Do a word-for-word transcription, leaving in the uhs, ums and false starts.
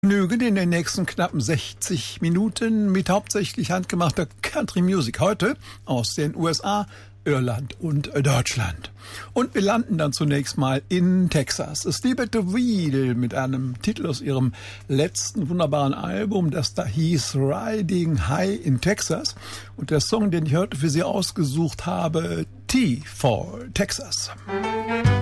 Vergnügen in den nächsten knappen sechzig Minuten mit hauptsächlich handgemachter Country Music. Heute aus den U S A, Irland und Deutschland. Und wir landen dann zunächst mal in Texas. Steve DeVille mit einem Titel aus ihrem letzten wunderbaren Album, das da hieß Riding High in Texas. Und der Song, den ich heute für Sie ausgesucht habe, T for Texas.